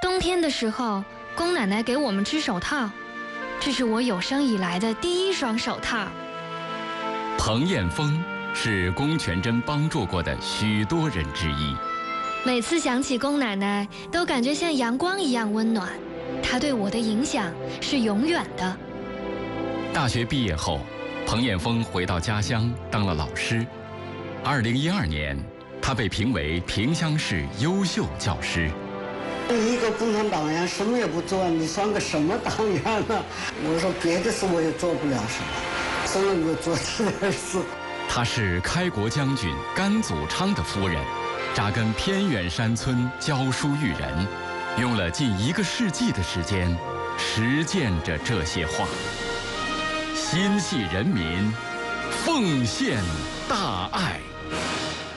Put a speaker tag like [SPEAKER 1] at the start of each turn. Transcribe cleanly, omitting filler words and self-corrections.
[SPEAKER 1] 冬天的时候，宫奶奶给我们织手套，这是我有生以来的第一双手套。
[SPEAKER 2] 彭艳枫是龚全珍帮助过的许多人之一。
[SPEAKER 1] 每次想起龚奶奶，都感觉像阳光一样温暖。她对我的影响是永远的。
[SPEAKER 2] 大学毕业后，彭艳枫回到家乡当了老师。2012年，他被评为萍乡市优秀教师。
[SPEAKER 3] 一个共产党员什么也不做，你算个什么党员呢？我说别的事我也做不了什么，只能够做这点事。
[SPEAKER 2] 她是开国将军甘祖昌的夫人，扎根偏远山村教书育人，用了近1个世纪的时间，实践着这些话。心系人民，奉献大爱。